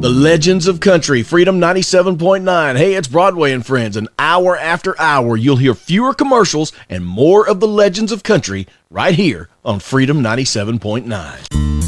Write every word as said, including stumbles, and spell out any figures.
The Legends of Country, Freedom ninety-seven point nine. Hey, it's Broadway and Friends. An hour after hour, you'll hear fewer commercials and more of the Legends of Country right here on Freedom ninety-seven point nine.